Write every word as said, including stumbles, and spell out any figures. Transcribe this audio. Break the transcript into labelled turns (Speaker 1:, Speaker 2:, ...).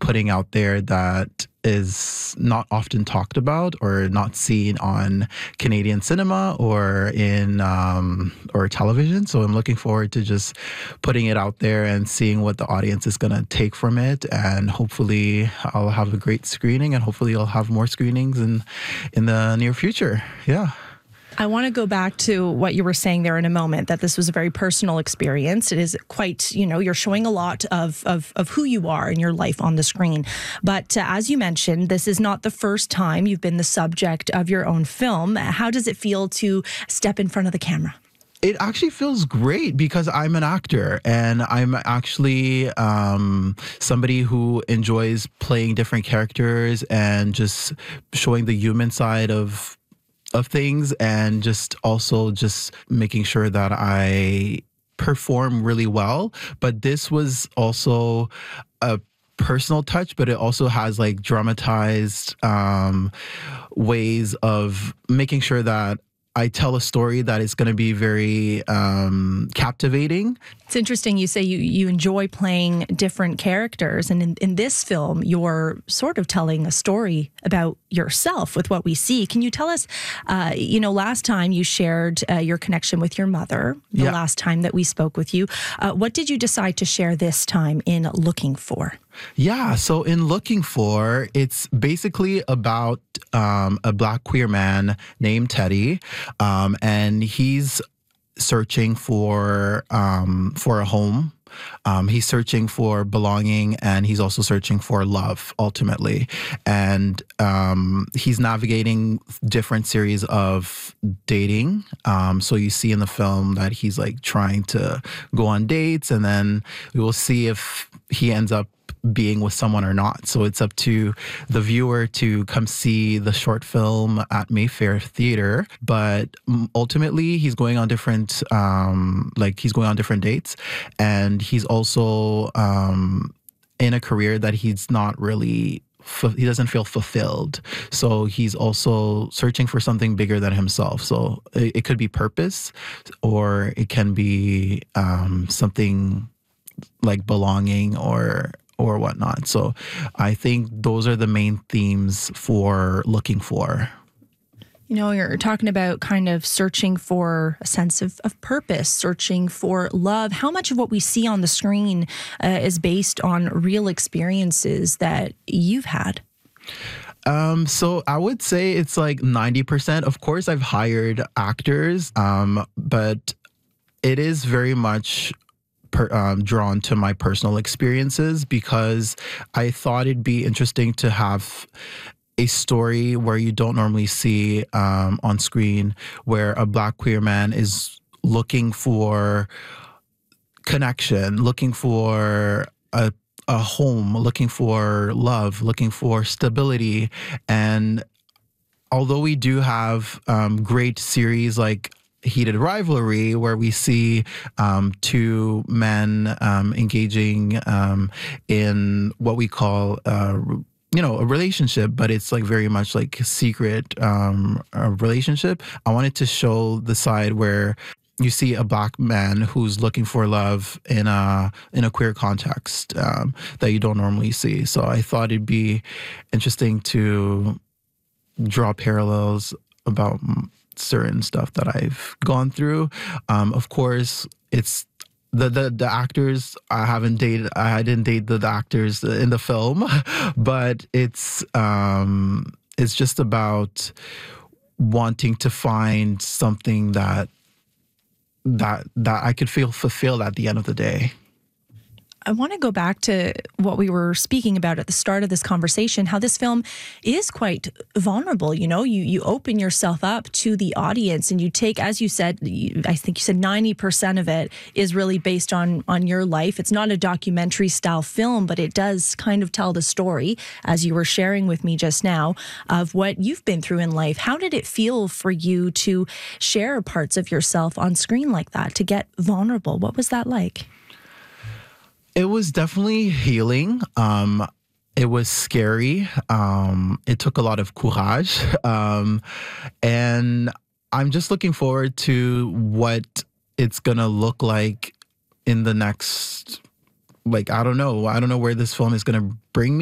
Speaker 1: putting out there that is not often talked about or not seen on Canadian cinema or in um, or television. So I'm looking forward to just putting it out there and seeing what the audience is going to take from it. And hopefully I'll have a great screening, and hopefully I'll have more screenings in, in the near future. Yeah.
Speaker 2: I want to go back to what you were saying there in a moment, that this was a very personal experience. It is quite, you know, you're showing a lot of, of, of who you are in your life on the screen. But uh, as you mentioned, this is not the first time you've been the subject of your own film. How does it feel to step in front of the camera?
Speaker 1: It actually feels great because I'm an actor, and I'm actually um, somebody who enjoys playing different characters and just showing the human side of of things, and just also just making sure that I perform really well. But this was also a personal touch, but it also has like dramatized um, ways of making sure that I tell a story that is going to be very um, captivating.
Speaker 2: It's interesting you say you, you enjoy playing different characters. And in, in this film, you're sort of telling a story about yourself with what we see. Can you tell us, uh, you know, last time you shared uh, your connection with your mother, the
Speaker 1: yeah.
Speaker 2: last time that we spoke with you. Uh, what did you decide to share this time in Looking For?
Speaker 1: Yeah, so in Looking For, it's basically about um, a Black queer man named Teddy, um, and he's searching for um, for a home. Um, he's searching for belonging, and he's also searching for love, ultimately. And um, he's navigating different series of dating. Um, so you see in the film that he's like trying to go on dates, and then we will see if he ends up being with someone or not. So it's up to the viewer to come see the short film at Mayfair Theatre. But ultimately, he's going on different, um, like he's going on different dates, and he's also um, in a career that he's not really. He doesn't feel fulfilled. So he's also searching for something bigger than himself. So it, it could be purpose, or it can be um, something like belonging or or whatnot. So I think those are the main themes for Looking For.
Speaker 2: You know, you're talking about kind of searching for a sense of, of purpose, searching for love. How much of what we see on the screen uh, is based on real experiences that you've had?
Speaker 1: Um, so I would say it's like ninety percent. Of course, I've hired actors, um, but it is very much Per, um, drawn to my personal experiences, because I thought it'd be interesting to have a story where you don't normally see um, on screen, where a Black queer man is looking for connection, looking for a, a home, looking for love, looking for stability. And although we do have um, great series like Heated Rivalry, where we see um, two men um, engaging um, in what we call, uh, you know, a relationship, but it's like very much like a secret um, a relationship. I wanted to show the side where you see a Black man who's looking for love in a in a queer context um, that you don't normally see. So I thought it'd be interesting to draw parallels about certain stuff that I've gone through. Um, of course, it's the, the the actors. I haven't dated. I didn't date the, the actors in the film, but it's um, it's just about wanting to find something that that that I could feel fulfilled at the end of the day.
Speaker 2: I want to go back to what we were speaking about at the start of this conversation, how this film is quite vulnerable. You know, you, you open yourself up to the audience, and you take, as you said, you, I think you said ninety percent of it is really based on, on your life. It's not a documentary style film, but it does kind of tell the story, as you were sharing with me just now, of what you've been through in life. How did it feel for you to share parts of yourself on screen like that, to get vulnerable? What was that like?
Speaker 1: It was definitely healing. Um, it was scary. Um, it took a lot of courage. Um, and I'm just looking forward to what it's going to look like in the next, like, I don't know. I don't know where this film is going to bring me.